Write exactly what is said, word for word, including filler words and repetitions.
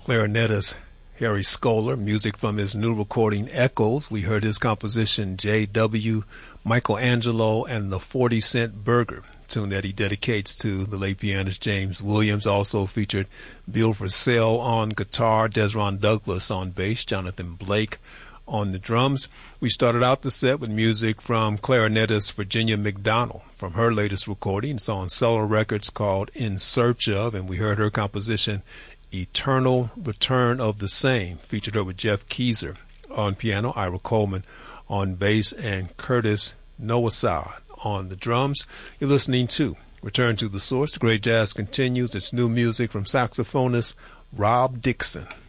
clarinetist Harry Scholar, music from his new recording Echoes. We heard his composition J W Michelangelo and the forty cent Burger, tune that he dedicates to the late pianist James Williams. Also featured Bill Frisell on guitar, Desron Douglas on bass, Jonathan Blake on the drums. We started out the set with music from clarinetist Virginia McDonald from her latest recording. It's on Cellar Records called In Search Of, and we heard her composition Eternal Return of the Same. Featured her with Jeff Keezer on piano, Ira Coleman on bass, and Curtis Nowasad on the drums. You're listening to Return to the Source. The great jazz continues. It's new music from saxophonist Rob Dixon.